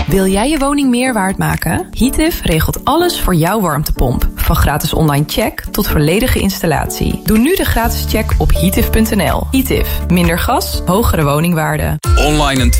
Wil jij je woning meer waard maken? Heative regelt alles voor jouw warmtepomp. Van gratis online check tot volledige installatie. Doe nu de gratis check op heative.nl. Heative. Minder gas, hogere woningwaarde. Online een